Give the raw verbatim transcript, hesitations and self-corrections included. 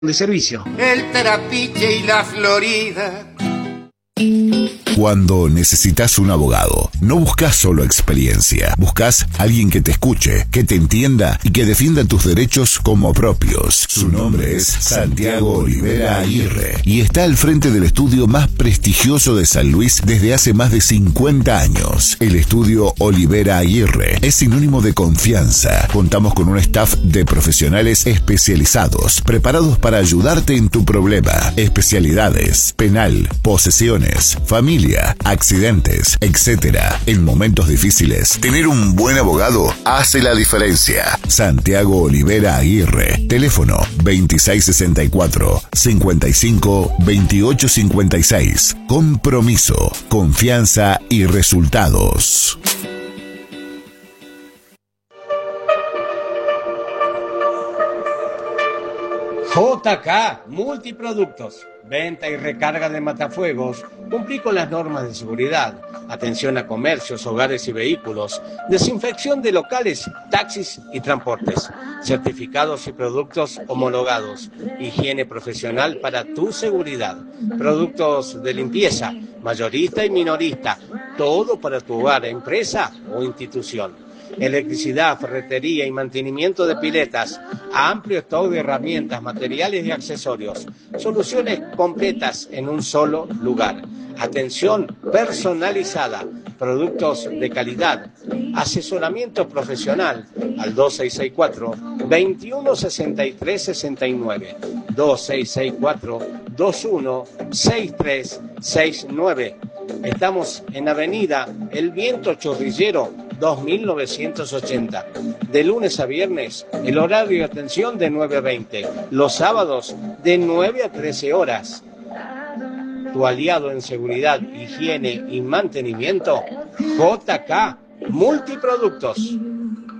de servicio. El Trapiche y la Florida. Cuando necesitas un abogado, no buscas solo experiencia, buscas alguien que te escuche, que te entienda y que defienda tus derechos como propios. Su nombre es Santiago Olivera Aguirre y está al frente del estudio más prestigioso de San Luis desde hace más de cincuenta años. El estudio Olivera Aguirre es sinónimo de confianza. Contamos con un staff de profesionales especializados, preparados para ayudarte en tu problema. Especialidades: penal, posesiones, familia, accidentes, etcétera. En momentos difíciles, tener un buen abogado hace la diferencia. Santiago Olivera Aguirre. Teléfono veintiséis sesenta y cuatro, cincuenta y cinco, veintiocho cincuenta y seis. Compromiso, confianza y resultados. J K Multiproductos, venta y recarga de matafuegos, cumplir con las normas de seguridad, atención a comercios, hogares y vehículos, desinfección de locales, taxis y transportes, certificados y productos homologados, higiene profesional para tu seguridad, productos de limpieza, mayorista y minorista, todo para tu hogar, empresa o institución. Electricidad, ferretería y mantenimiento de piletas, amplio stock de herramientas, materiales y accesorios, soluciones completas en un solo lugar, atención personalizada, productos de calidad, asesoramiento profesional al dos seis seis cuatro, veintiuno sesenta y tres sesenta y nueve, dos seis seis cuatro, veintiuno sesenta y tres sesenta y nueve. Estamos en Avenida El Viento Chorrillero dos mil novecientos ochenta. De lunes a viernes, el horario de atención de nueve a veinte. Los sábados, de nueve a trece horas. Tu aliado en seguridad, higiene y mantenimiento, J K Multiproductos.